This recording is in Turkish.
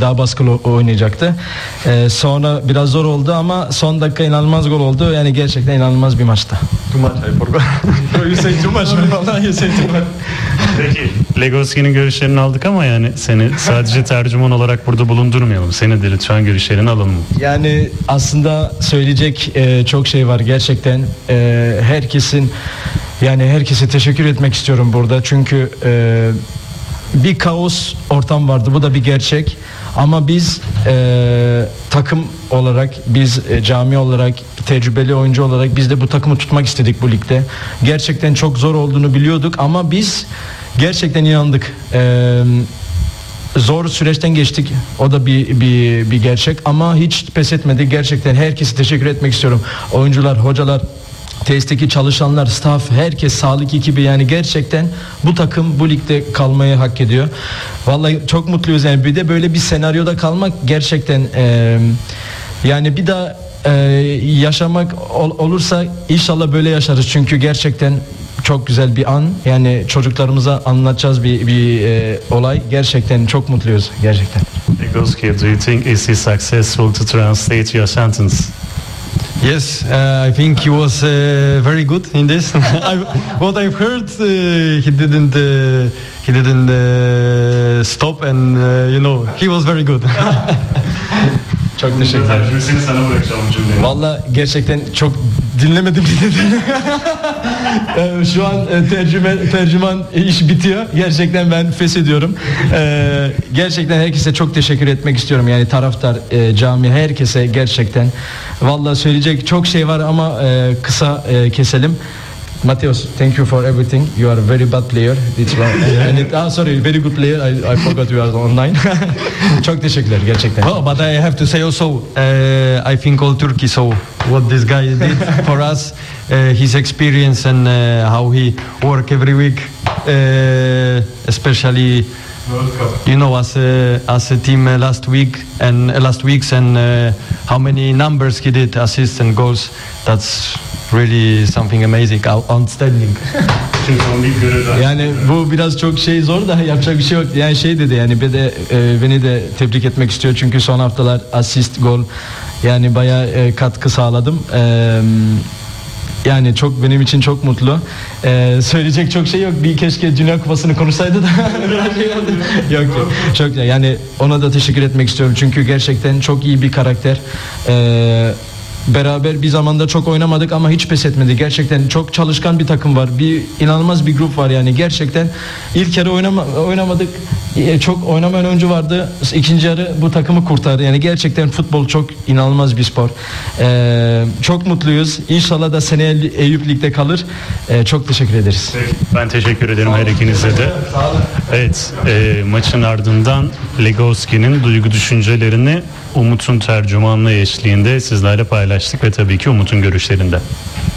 karşı daha baskılı oynayacaktı. Sonra biraz zor oldu ama son dakika inanılmaz gol oldu. Yani gerçekten inanılmaz bir maçtı. Too much, I forgot. You say too much. Vallahi you say too much. Peki Legoski'nin görüşlerini aldık ama yani seni sadece tercüman olarak burada bulundurmayalım. Seni de lütfen görüşlerini alalım. Yani aslında söyleyecek çok şey var gerçekten. Herkese teşekkür etmek istiyorum burada. Çünkü bir kaos ortam vardı. Bu da bir gerçek. Ama biz takım olarak, biz cami olarak, tecrübeli oyuncu olarak biz de bu takımı tutmak istedik bu ligde. Gerçekten çok zor olduğunu biliyorduk ama biz gerçekten inandık. Zor süreçten geçtik. O da bir gerçek ama hiç pes etmedik. Gerçekten herkese teşekkür etmek istiyorum. Oyuncular, hocalar, tesisteki çalışanlar, staff, herkes, sağlık ekibi, yani gerçekten bu takım bu ligde kalmayı hak ediyor. Vallahi çok mutluyuz yani. Bir de böyle bir senaryoda kalmak gerçekten yani bir daha yaşamak olursa inşallah böyle yaşarız. Çünkü gerçekten çok güzel bir an. Yani çocuklarımıza anlatacağız bir olay. Gerçekten çok mutluyuz gerçekten. Legoski, do you think is he successful to translate your sentence? Yes, I think he was very good in this. What I've heard, he didn't stop, and he was very good. Çok teşekkür ederim. Tercümesini sana bırakacağım cümleyi. Valla gerçekten çok dinlemedim. Şu an tercüman iş bitiyor. Gerçekten ben feshediyorum. Gerçekten herkese çok teşekkür etmek istiyorum. Yani taraftar, cami, herkese gerçekten. Valla söyleyecek çok şey var ama kısa keselim. Mateus, thank you for everything. You are a very bad player. It's sorry, very good player. I forgot you are online. Çok teşekkürler gerçekten. Oh, but I have to say also, I think all Turkey saw what this guy did for us, his experience and how he work every week, especially as a team last weeks and how many numbers he did, assists and goals. That's really something amazing, outstanding. Yani bu biraz çok zor da yapacak bir şey yok. Yani dedi yani beni de tebrik etmek istiyor çünkü son haftalar asist, gol yani bayağı katkı sağladım. Yani benim için çok mutlu. Söyleyecek çok şey yok. Bir keşke Dünya Kupası'nı konuşsaydı da. Yok. Çok yani ona da teşekkür etmek istiyorum çünkü gerçekten çok iyi bir karakter. Beraber bir zamanda çok oynamadık ama hiç pes etmedi. Gerçekten çok çalışkan bir takım var. İnanılmaz bir grup var yani. Gerçekten ilk yarı oynamadık. Çok oynamayan oyuncu vardı. İkinci yarı bu takımı kurtardı. Yani gerçekten futbol çok inanılmaz bir spor. Çok mutluyuz. İnşallah da seneye Eyüp Lig'de kalır. Çok teşekkür ederiz. Ben teşekkür ederim her ikinize de. Evet, maçın ardından Legoski'nin duygu düşüncelerini Umut'un tercümanlığı eşliğinde sizlerle paylaştık ve tabii ki Umut'un görüşlerinde.